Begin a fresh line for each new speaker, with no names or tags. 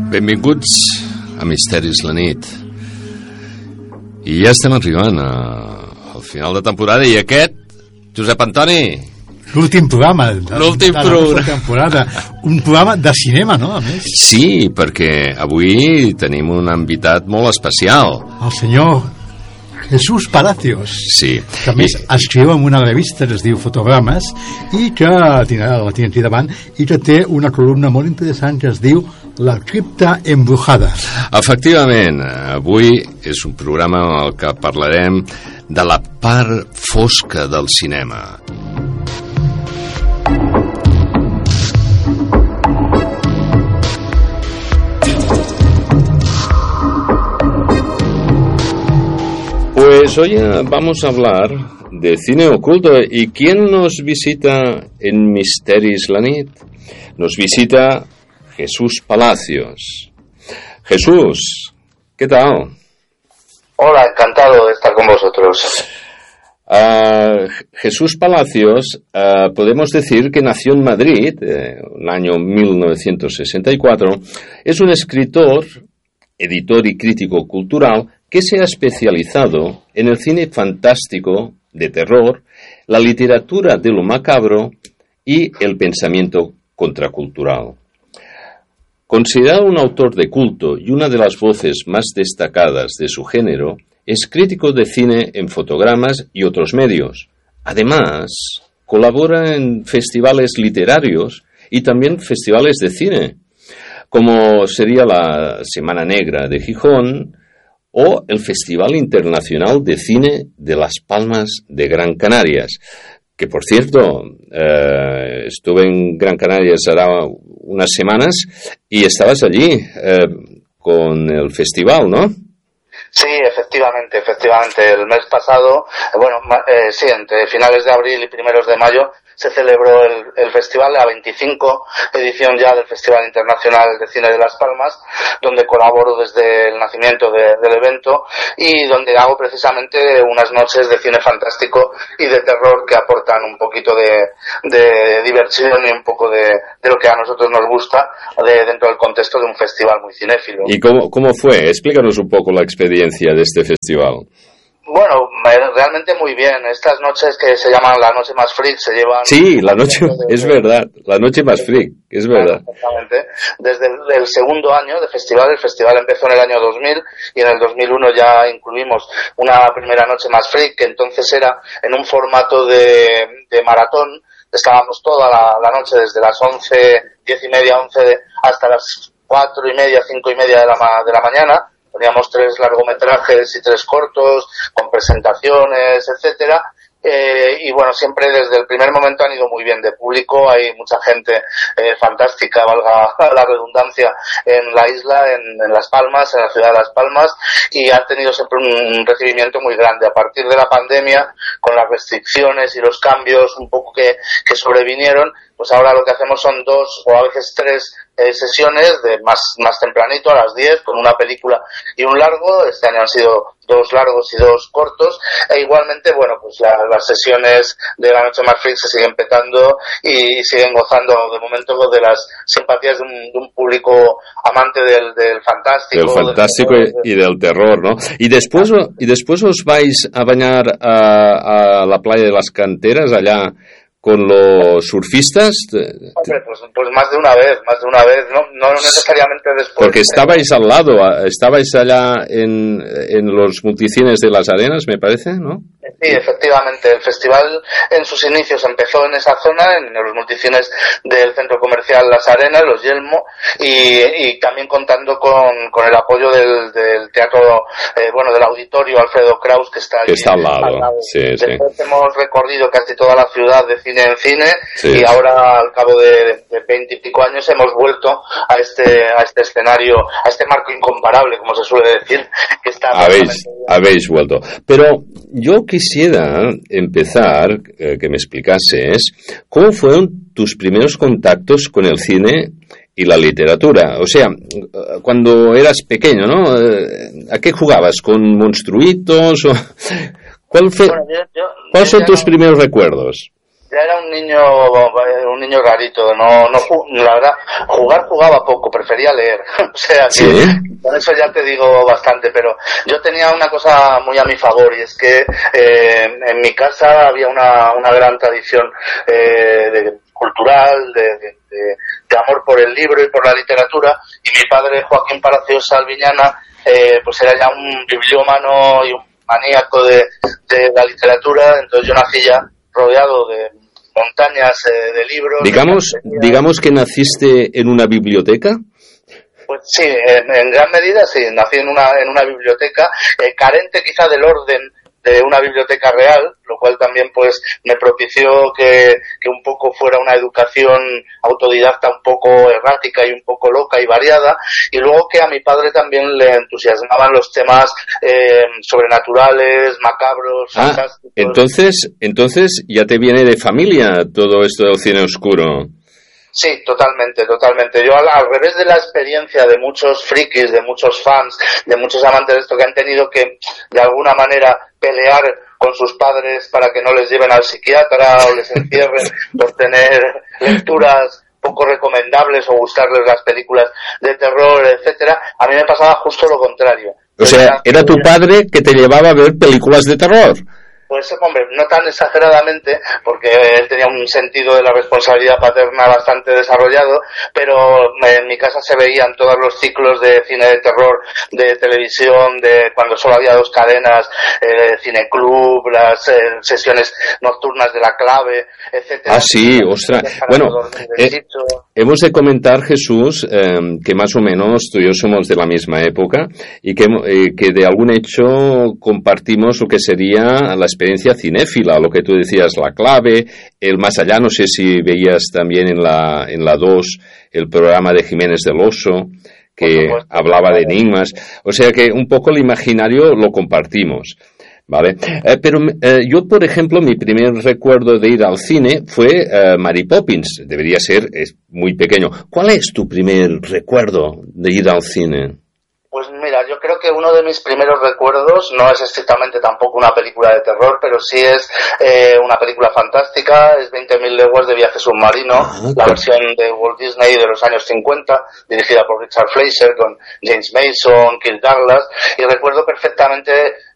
Benvinguts a Misteris la nit. I ja estem arribant al final de temporada. I aquest, Josep Antoni,
l'últim programa
l'últim programa.
Temporada. Un programa de cinema, no? A més.
Sí, perquè avui tenim un invitat molt especial,
el senyor Jesús Palacios,
sí,
que a més escriu en una revista que es diu Fotogrames i que la tinc aquí davant, i que té una columna molt interessant que es diu La cripta embrujada.
Efectivament, avui és un programa en el que parlarem de la part fosca del cinema. Pues hoy vamos a hablar de cine oculto. ¿Y quién nos visita en Misteris la nit? Nos visita Jesús Palacios. Jesús, ¿qué tal?
Hola, encantado de estar con vosotros.
Jesús Palacios, podemos decir que nació en Madrid, en el año 1964. Es un escritor, editor y crítico cultural que se ha especializado en el cine fantástico, de terror, la literatura de lo macabro y el pensamiento contracultural. Considerado un autor de culto y una de las voces más destacadas de su género, es crítico de cine en Fotogramas y otros medios. Además, colabora en festivales literarios y también festivales de cine, como sería la Semana Negra de Gijón o el Festival Internacional de Cine de Las Palmas de Gran Canarias, que por cierto, estuve en Gran Canarias ahora unas semanas y estabas allí con el festival, ¿no?
Sí, efectivamente. El mes pasado, sí, entre finales de abril y primeros de mayo, se celebró el festival, la 25 edición ya del Festival Internacional de Cine de Las Palmas, donde colaboro desde el nacimiento del evento y donde hago precisamente unas noches de cine fantástico y de terror que aportan un poquito de diversión y un poco de lo que a nosotros nos gusta dentro del contexto de un festival muy cinéfilo.
¿Y cómo fue? Explícanos un poco la experiencia de este festival.
Bueno, realmente muy bien. Estas noches que se llaman la noche más freak se llevan...
Sí, la noche, es verdad, la noche más freak, es verdad.
Exactamente. Desde el segundo año de festival, el festival empezó en el año 2000 y en el 2001 ya incluimos una primera noche más freak, que entonces era en un formato de maratón. Estábamos toda la noche desde las 11, 10 y media, 11 hasta las 4 y media, 5 y media de la mañana. Poníamos 3 largometrajes y 3 cortos, con presentaciones, etcétera. Y bueno, siempre desde el primer momento han ido muy bien de público. Hay mucha gente fantástica, valga la redundancia, en la isla, en Las Palmas, en la ciudad de Las Palmas, y han tenido siempre un recibimiento muy grande. A partir de la pandemia, con las restricciones y los cambios un poco que sobrevinieron, pues ahora lo que hacemos son 2 o a veces 3 sesiones de más tempranito, a las 10, con una película y un largo. Este año han sido 2 largos y 2 cortos, e igualmente, bueno, pues las sesiones de la noche más freak se siguen petando y siguen gozando de momento de las simpatías de un público amante del fantástico.
Del fantástico y del terror, ¿no? Y después os vais a bañar a la playa de las Canteras, allá con los surfistas.
Hombre, pues más de una vez, no necesariamente después.
Porque estabais al lado, estabais allá en los multicines de Las Arenas, me parece, ¿no?
Sí, efectivamente. El festival en sus inicios empezó en esa zona, en los multicines del centro comercial Las Arenas, Los Yelmo, y también contando con el apoyo del teatro, del auditorio Alfredo Kraus, que está allí.
Está al lado. Sí,
Después hemos recorrido casi toda la ciudad de cine en cine,
sí. Y
ahora, al cabo de 20 y pico años, hemos vuelto a este escenario, a este marco incomparable, como se suele decir, que está...
Habéis vuelto. Pero yo quisiera empezar, que me explicases, ¿cómo fueron tus primeros contactos con el cine y la literatura? O sea, cuando eras pequeño, ¿no? ¿A qué jugabas? ¿Con monstruitos? ¿Cuáles son tus primeros recuerdos?
Ya era un niño rarito, la verdad, jugaba poco, prefería leer, o sea que
¿Sí?
con eso ya te digo bastante, pero yo tenía una cosa muy a mi favor, y es que en mi casa había una gran tradición cultural, de amor por el libro y por la literatura, y mi padre, Joaquín Palacios Salviñana, pues era ya un bibliómano y un maníaco de la literatura. Entonces yo nací ya rodeado de montañas de libros.
Digamos que naciste en una biblioteca.
Pues sí, en gran medida sí, nací en una biblioteca, carente quizá del orden de una biblioteca real, lo cual también pues me propició que un poco fuera una educación autodidacta un poco errática y un poco loca y variada, y luego que a mi padre también le entusiasmaban los temas sobrenaturales, macabros, fantásticos.
Entonces ya te viene de familia todo esto del cine oscuro.
Sí, totalmente. Yo al revés de la experiencia de muchos frikis, de muchos fans, de muchos amantes de esto que han tenido que de alguna manera pelear con sus padres para que no les lleven al psiquiatra o les encierren por tener lecturas poco recomendables o gustarles las películas de terror, etcétera, a mí me pasaba justo lo contrario.
O sea, era tu padre que te llevaba a ver películas de terror.
Pues, hombre, no tan exageradamente, porque él tenía un sentido de la responsabilidad paterna bastante desarrollado, pero en mi casa se veían todos los ciclos de cine de terror, de televisión, de cuando solo había 2 cadenas, Cineclub, las sesiones nocturnas de La Clave, etcétera.
Ah, sí, ostras. Bueno, hemos de comentar, Jesús, que más o menos tú y yo somos de la misma época y que de algún hecho compartimos lo que sería la experiencia cinéfila, lo que tú decías, La Clave, el Más Allá, no sé si veías también en la 2 el programa de Jiménez del Oso, que hablaba de enigmas, o sea que un poco el imaginario lo compartimos, ¿vale? Pero yo, por ejemplo, mi primer recuerdo de ir al cine fue Mary Poppins, debería ser muy pequeño. ¿Cuál es tu primer recuerdo de ir al cine?
Pues mira, yo creo que uno de mis primeros recuerdos no es estrictamente tampoco una película de terror, pero sí es una película fantástica, es 20.000 leguas de viaje submarino, la versión de Walt Disney de los años 50, dirigida por Richard Fleischer, con James Mason, Kirk Douglas, y recuerdo perfectamente